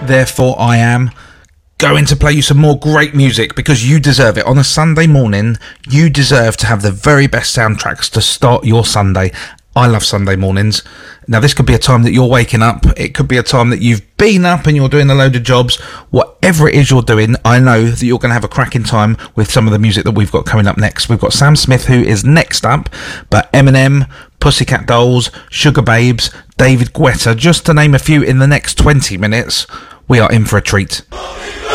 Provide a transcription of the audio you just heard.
Therefore I Am, going to play you some more great music because you deserve it. On a Sunday morning, you deserve to have the very best soundtracks to start your Sunday. I love Sunday mornings. Now, this could be a time that you're waking up. It could be a time that you've been up and you're doing a load of jobs. Whatever it is you're doing, I know that you're going to have a cracking time with some of the music that we've got coming up next. We've got Sam Smith, who is next up, but Eminem, Pussycat Dolls, Sugar Babes, David Guetta, just to name a few in the next 20 minutes. We are in for a treat.